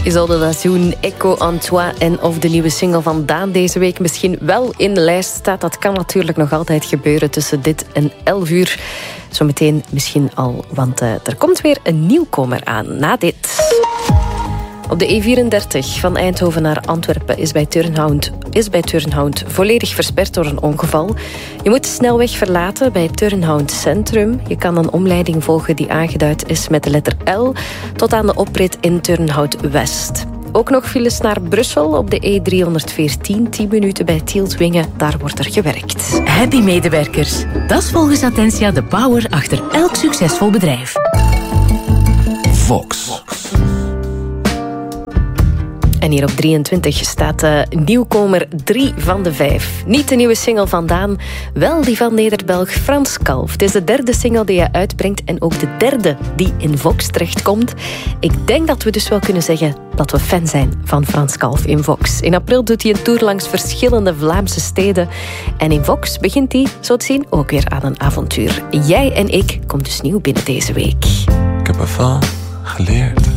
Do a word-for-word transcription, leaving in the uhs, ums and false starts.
Isolde Dazoun, Echo en toi. En of de nieuwe single van Daan deze week misschien wel in de lijst staat, dat kan natuurlijk nog altijd gebeuren tussen dit en elf uur. Zometeen misschien al, want uh, er komt weer een nieuwkomer aan na dit. Op de E vierendertig van Eindhoven naar Antwerpen is bij Turnhout, is bij Turnhout volledig versperd door een ongeval. Je moet de snelweg verlaten bij Turnhout Centrum. Je kan een omleiding volgen die aangeduid is met de letter L tot aan de oprit in Turnhout West. Ook nog files naar Brussel op de E driehonderdveertien, tien minuten bij Tieltwingen. Daar wordt er gewerkt. Happy medewerkers. Dat is volgens Attentia de power achter elk succesvol bedrijf. Vox. En hier op drieëntwintig staat uh, nieuwkomer drie van de vijf. Niet de nieuwe single van Daan, wel die van Neder-Belg Frans Kalf. Het is de derde single die hij uitbrengt en ook de derde die in Vox terechtkomt. Ik denk dat we dus wel kunnen zeggen dat we fan zijn van Frans Kalf in Vox. In april doet hij een tour langs verschillende Vlaamse steden. En in Vox begint hij, zo te zien, ook weer aan een avontuur. Jij en ik komt dus nieuw binnen deze week. Ik heb ervan geleerd.